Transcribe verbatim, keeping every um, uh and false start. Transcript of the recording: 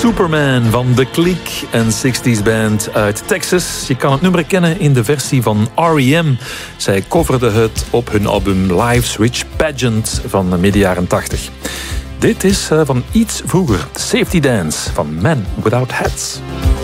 Superman van The Clique, een zestig's band uit Texas. Je kan het nummer kennen in de versie van R E M. Zij coverden het op hun album Life's Rich Pageant van midden jaren tachtig. Dit is van iets vroeger, Safety Dance van Men Without Hats.